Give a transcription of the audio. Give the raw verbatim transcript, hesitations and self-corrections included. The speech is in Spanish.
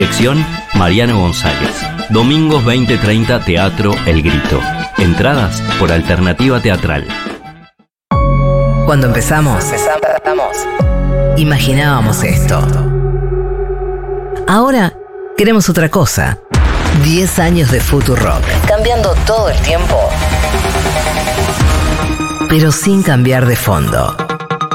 Dirección Mariano González. Domingos veinte treinta, Teatro El Grito. Entradas por Alternativa Teatral. Cuando empezamos, empezamos, imaginábamos esto. Ahora queremos otra cosa. diez años de Futurock, cambiando todo el tiempo, pero sin cambiar de fondo.